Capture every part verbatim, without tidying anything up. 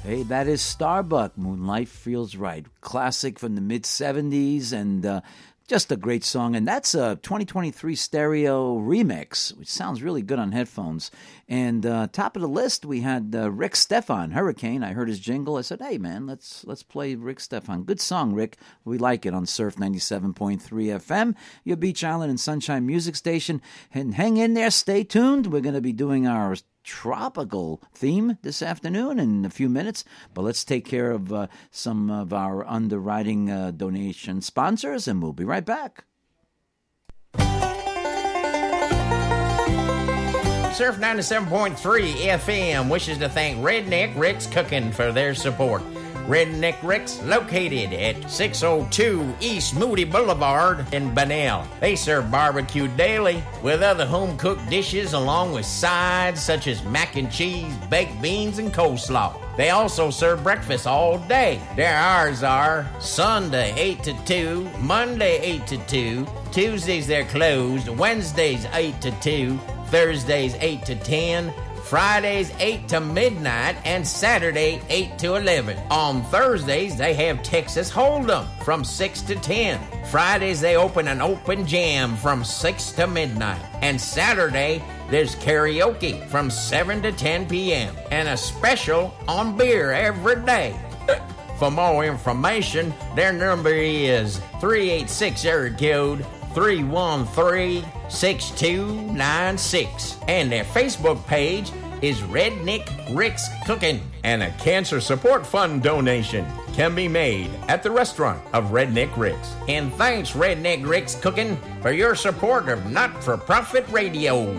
Hey, that is Starbuck, Moonlight Feels Right. Classic from the mid-seventies, and uh, just a great song. And that's a twenty twenty-three stereo remix, which sounds really good on headphones. And uh, top of the list, we had uh, Rick Stefan, Hurricane. I heard his jingle. I said, hey, man, let's let's play Rick Stefan. Good song, Rick. We like it on Surf ninety-seven point three F M, your Beach Island and Sunshine Music Station. And hang in there. Stay tuned. We're going to be doing our tropical theme this afternoon in a few minutes, but let's take care of uh, some of our underwriting uh, donation sponsors, and we'll be right back. Surf ninety-seven point three F M wishes to thank Redneck Rick's Cooking for their support. Redneck Rick's, located at six oh two East Moody Boulevard in Bunnell. They serve barbecue daily with other home-cooked dishes along with sides such as mac and cheese, baked beans, and coleslaw. They also serve breakfast all day. Their hours are Sunday eight to two, Monday eight to two, Tuesdays they're closed, Wednesdays eight to two, Thursdays eight to ten, Fridays eight to midnight, and Saturday eight to eleven. On Thursdays, they have Texas Hold'em from six to ten. Fridays, they open an open jam from six to midnight. And Saturday, there's karaoke from seven to ten p.m. and a special on beer every day. For more information, their number is three eight six area code three one three, six two nine six. And their Facebook page is Redneck Rick's Cooking. And a cancer support fund donation can be made at the restaurant of Redneck Rick's. And thanks, Redneck Rick's Cooking, for your support of not-for-profit radio.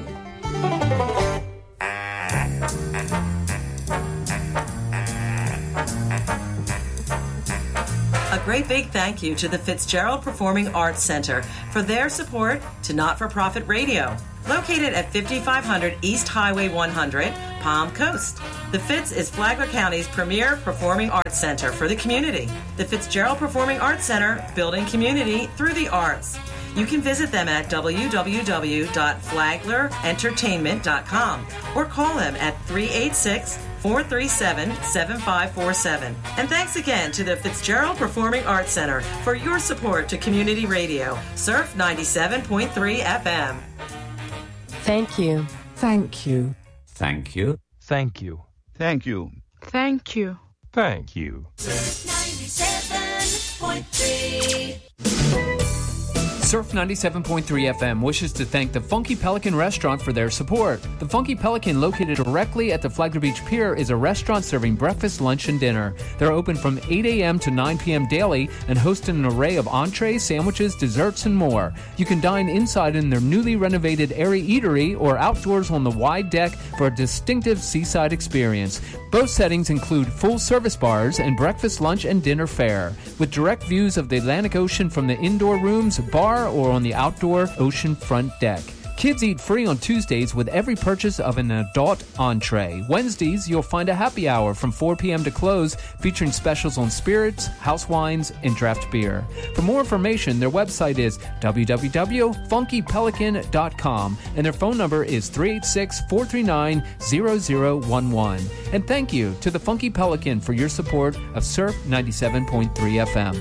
A great big thank you to the Fitzgerald Performing Arts Center for their support to not-for-profit radio. Located at fifty-five hundred East Highway one hundred, Palm Coast. The Fitz is Flagler County's premier performing arts center for the community. The Fitzgerald Performing Arts Center, building community through the arts. You can visit them at w w w dot flagler entertainment dot com or call them at three eight six, four three seven, seven five four seven. And thanks again to the Fitzgerald Performing Arts Center for your support to community radio. Surf ninety-seven point three F M. Thank you. Thank you. Thank you. Thank you. Thank you. Thank you. Thank you. ninety-seven point three Surf ninety-seven point three F M wishes to thank the Funky Pelican Restaurant for their support. The Funky Pelican, located directly at the Flagler Beach Pier, is a restaurant serving breakfast, lunch, and dinner. They're open from eight a.m. to nine p.m. daily and host an array of entrees, sandwiches, desserts, and more. You can dine inside in their newly renovated airy eatery or outdoors on the wide deck for a distinctive seaside experience. Both settings include full-service bars and breakfast, lunch, and dinner fare, with direct views of the Atlantic Ocean from the indoor rooms, bar, or on the outdoor ocean front deck. Kids eat free on Tuesdays with every purchase of an adult entree. Wednesdays, you'll find a happy hour from four p.m. to close, featuring specials on spirits, house wines, and draft beer. For more information, their website is w w w dot funky pelican dot com, and their phone number is three eight six, four three nine, zero zero one one. And thank you to the Funky Pelican for your support of Surf ninety-seven point three F M.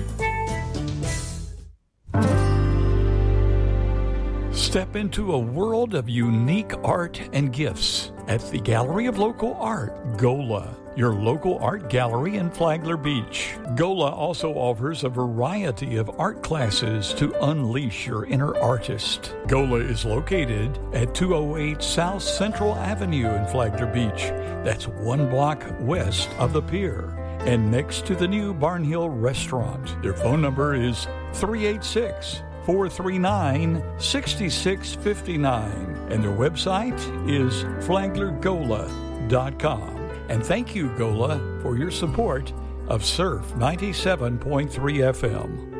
Step into a world of unique art and gifts at the Gallery of Local Art, GOLA, your local art gallery in Flagler Beach. GOLA also offers a variety of art classes to unleash your inner artist. GOLA is located at two oh eight South Central Avenue in Flagler Beach. That's one block west of the pier and next to the new Barnhill Restaurant. Their phone number is three eight six, four three nine, six six five nine, and their website is flagler gola dot com. And thank you, GOLA, for your support of Surf ninety-seven point three F M.